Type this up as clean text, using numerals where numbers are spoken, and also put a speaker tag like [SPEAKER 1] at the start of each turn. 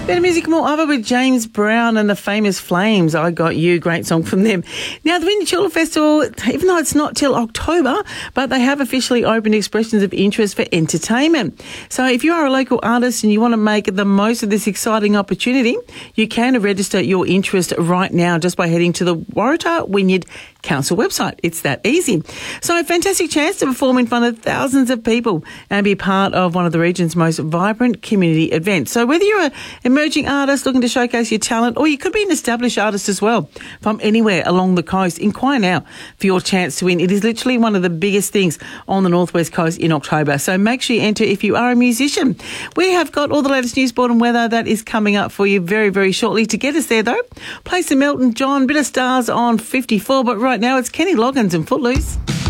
[SPEAKER 1] Bit of music more over with James Brown and the Famous Flames. I Got You, great song from them. Now, the Windy Chula Festival, even though it's not till October, but they have officially opened expressions of interest for entertainment. So if you are a local artist and you want to make the most of this exciting opportunity, you can register your interest right now just by heading to the Waratah Wynyard Council website. It's that easy. So a fantastic chance to perform in front of thousands of people and be part of one of the region's most vibrant community events. So whether you're an emerging artist looking to showcase your talent, or you could be an established artist as well from anywhere along the coast, inquire now for your chance to win. It is literally one of the biggest things on the Northwest Coast in October. So make sure you enter if you are a musician. We have got all the latest news, sport and weather that is coming up for you very, very shortly. To get us there though, play some Elton John, bit of Stars on 54, but right now it's Kenny Loggins and Footloose.